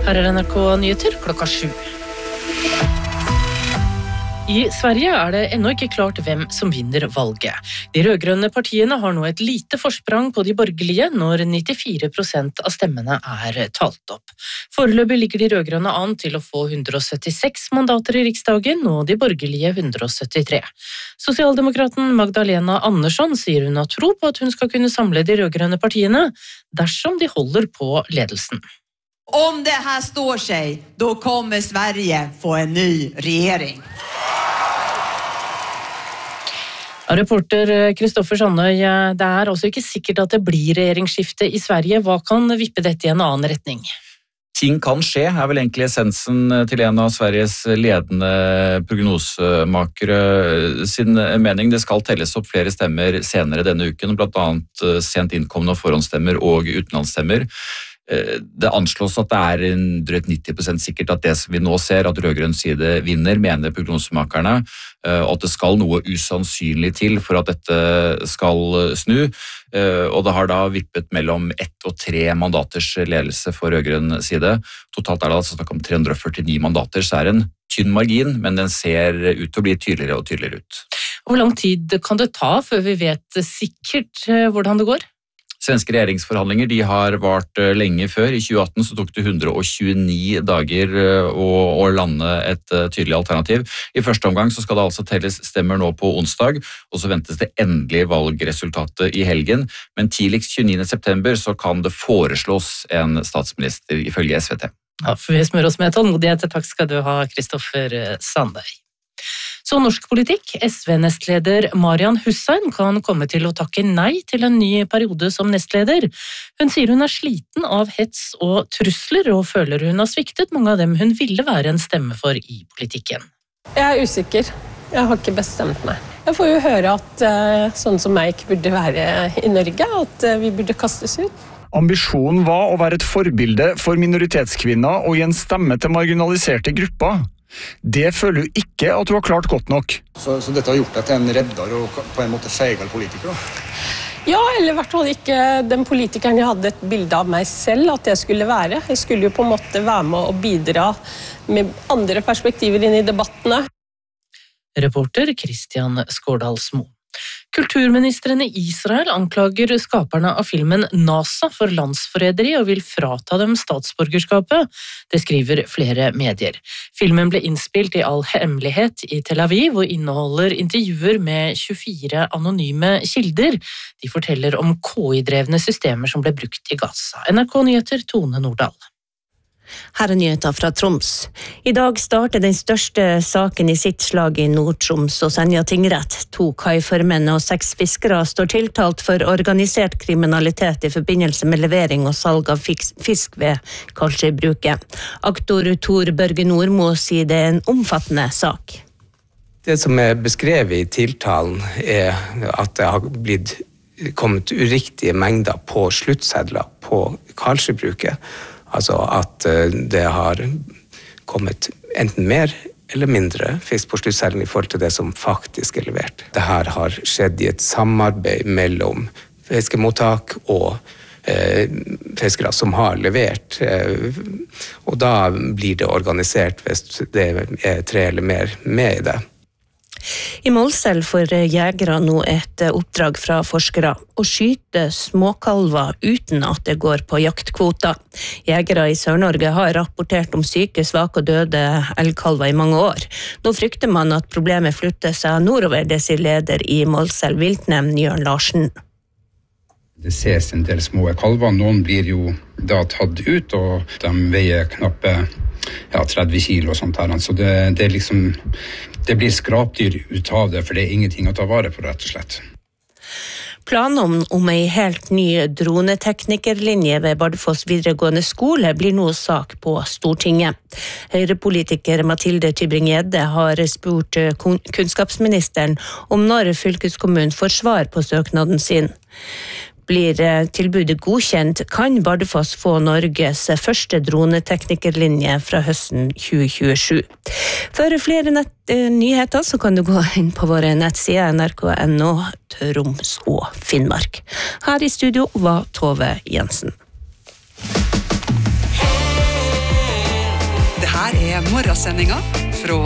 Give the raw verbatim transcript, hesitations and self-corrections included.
Her er N R K Nyheter klokka sju. I Sverige er det ennå ikke klart hvem som vinner valget. De rødgrønne partiene har nå et lite forsprang på de borgerlige når nittifire prosent av stemmene er talt opp. Foreløpig ligger de rødgrønne an til å få hundre og syttiseks mandater i riksdagen og de borgerlige hundre og syttitre. Sosialdemokraten Magdalena Andersson sier hun har tro på at hun skal kunne samle de rødgrønne partiene dersom de holder på ledelsen. Om det här står sig, då kommer Sverige få en ny regering. Reporter Kristoffer Sandøy, det er også ikke sikkert at det blir regjeringsskifte i Sverige. Hva kan vippe dette i en annen retning? Ting kan skje, er vel egentlig essensen til en av Sveriges ledende prognosemakere sin mening. Det skal telles opp flere stemmer senere denne uken, blant annet sent innkommende forhåndsstemmer og utenlandsstemmer. Det anslås at det er drøyt nitti prosent sikkert at det vi nå ser, at rødgrønn side vinner, mener prognosemakerne, og at det skal noe usannsynlig til for at dette skal snu. Og det har da vippet mellom ett og tre mandaters ledelse for rødgrønn side. Totalt er det altså snakk om tre hundre og førtini mandater, så er det en tynn margin, men den ser ut til å bli tydeligere og tydeligere ut. Hvor lang tid kan det ta før vi vet sikkert hvordan det går? Svenske regjeringsforhandlinger de har vart lenge før. I tjue atten så tok det hundre og tjueni dager å, å lande et tydelig alternativ. I første omgang så skal det altså telles stemmer nå på onsdag, og så ventes det endelige valgresultatet i helgen. Men tidligst tjueniende september så kan det foreslås en statsminister ifølge S V T. Ja, for vi smører oss med tålmodighet. Takk skal du ha, Kristoffer Sandøy. Så norsk politikk, S V-nestleder Marian Hussein kan komme til å takke nei til en ny periode som nestleder. Hun sier hun er sliten av hets og trusler, og føler hun har sviktet mange av dem hun ville være en stemme for i politikken. Jeg er usikker. Jeg har ikke bestemt meg. Jeg får jo høre at sånn som meg ikke burde være i Norge, at vi burde kastes ut. Ambisjonen var å være et forbilde for minoritetskvinner og gi en stemme til marginaliserte grupper. Det føler du ikke at du har klart godt nok. Så, så dette har gjort deg til en redder og på en måte feigal politiker? Ja, eller i hvert fall ikke den politikeren jeg hadde et bilde av meg selv at jeg skulle være. Jeg skulle jo på en måte være med og bidra med andre perspektiver inn i debattene. Reporter Christian Skårdalsmo. Kulturministeren i Israel anklager skaperne av filmen NASA for landsforræderi og vil frata dem statsborgerskapet. Det skriver flere medier. Filmen ble innspilt i all hemmelighet i Tel Aviv og inneholder intervjuer med tjuefire anonyme kilder. De forteller om K I-drevne systemer som ble brukt i Gaza. N R K Nyheter, Tone Nordahl. Her er nyheter fra Troms. I dag starter den største saken i sitt slag i Nord-Troms og Senja tingrett. To kaiformenn og seks fiskere står tiltalt for organisert kriminalitet i forbindelse med levering og salg av fisk ved Karlsøybruket. Aktor Tor Børge Nordmo sier det er en omfattende sak. Det som er beskrevet i tiltalen er at det har blitt kommet uriktige mengder på sluttsedler på Karlsøybruket. Altså at det har kommet enten mer eller mindre fisk på sluttseddelen i forhold til det som faktisk er levert. Dette har skjedd i et samarbeid mellom fiskemottak og eh, fiskere som har levert. Eh, og da blir det organisert hvis det er tre eller mer med i det. I Målselv får jegere nå et oppdrag fra forskere å skyte småkalver uten at det går på jaktkvoter. Jegere i Sør-Norge har rapportert om syke, svake og døde elgkalver i mange år. Nå frykter man at problemet flytter seg nordover, det sier leder i Målselv viltnemnd Jørn Larsen. Det ses en del små kalver, noen blir jo da tatt ut, og de veier knappe ja, tretti kilo og sånt her. Så det, det, er liksom, det blir skrapdyr ut av det, for det er ingenting å ta vare på, rett og slett. Planen om, om en helt ny droneteknikerlinje ved Bardufoss videregående skole blir nå sak på Stortinget. Høyrepolitiker Mathilde Tybring-Gjedde har spurt kunnskapsministeren om når fylkeskommunen får svar på søknaden sin. Blir tilbudet godkjent, kan Bardufoss få Norges første droneteknikerlinje fra høsten tjue tjuesju. For flere nett, nyheter så kan du gå inn på våre nettsider N R K punktum N O, Troms og Finnmark. Her i studio var Tove Jensen. Her er morgensendinga